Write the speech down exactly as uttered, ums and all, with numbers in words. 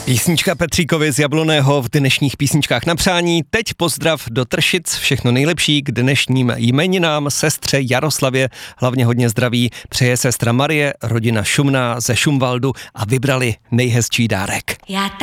Písnička Petříkovi z Jablonného v dnešních písničkách na přání. Teď pozdrav do Tršic, všechno nejlepší k dnešním jmeninám, sestře Jaroslavě, hlavně hodně zdraví, přeje sestra Marie, rodina Šumná ze Šumvaldu a vybrali nejhezčí dárek. Já